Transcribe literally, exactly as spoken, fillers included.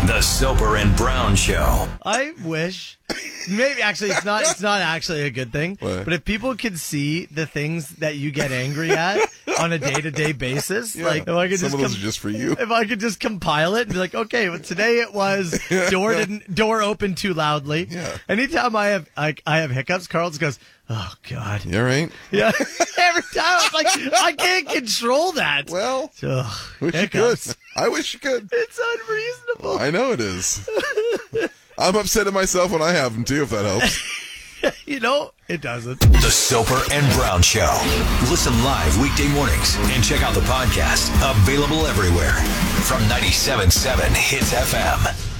The Soper and Brown Show. I wish, maybe actually it's not. It's not actually a good thing. What? But if people could see the things that you get angry at on a day-to-day basis, Yeah. like if I could Some just of those com- are just for you. If I could just compile it and be like, okay, well, today it was door didn't door opened too loudly. Yeah. Anytime I have I, I have hiccups, Carl just goes, oh God. You all right? Yeah. Every time it's like I can't control that. Well, Ugh, wish hiccups. you could. I wish you could. It's unreasonable. I know it is. I'm upset at myself when I have them too, if that helps. You know, it doesn't. The Soper and Brown Show. Listen live weekday mornings and check out the podcast. Available everywhere from ninety-seven point seven Hits F M.